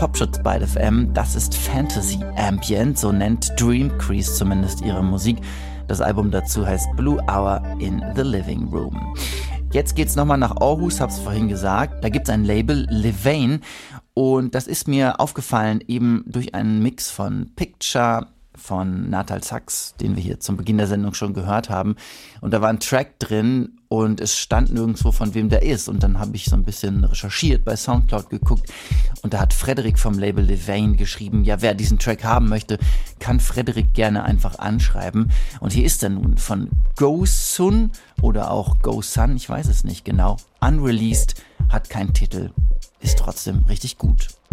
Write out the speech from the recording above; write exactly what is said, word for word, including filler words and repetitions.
Top Shot bei F M. Das ist Fantasy Ambient, so nennt Dream Crease zumindest ihre Musik. Das Album dazu heißt Blue Hour in the Living Room. Jetzt geht's nochmal nach Aarhus, hab's vorhin gesagt. Da gibt's ein Label, Levain. Und das ist mir aufgefallen eben durch einen Mix von Picture, von Natal Sax, den wir hier zum Beginn der Sendung schon gehört haben. Und da war ein Track drin und es stand nirgendwo, von wem der ist. Und dann habe ich so ein bisschen recherchiert, bei Soundcloud geguckt. Und da hat Frederik vom Label Levain geschrieben, ja, wer diesen Track haben möchte, kann Frederik gerne einfach anschreiben. Und hier ist er nun von Go-Sun oder auch Go-Sun, ich weiß es nicht genau. Unreleased, hat keinen Titel, ist trotzdem richtig gut.